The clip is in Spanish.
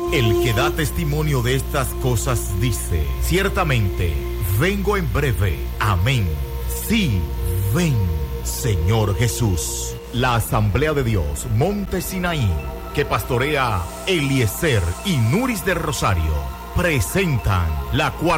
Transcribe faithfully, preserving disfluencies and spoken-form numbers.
El que da testimonio de estas cosas dice, ciertamente, vengo en breve. Amén. Sí, ven, Señor Jesús. La Asamblea de Dios, Monte Sinaí, que pastorea Eliezer y Nuris del Rosario, presentan la cuarta